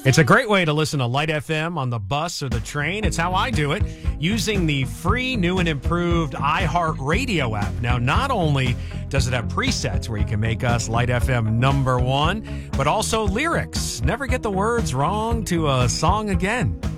It's a great way to listen to Light FM on the bus or the train. It's how I do it, using the free, new and improved iHeartRadio app. Now, not only does it have presets where you can make us Light FM #1, but also lyrics. Never get the words wrong to a song again.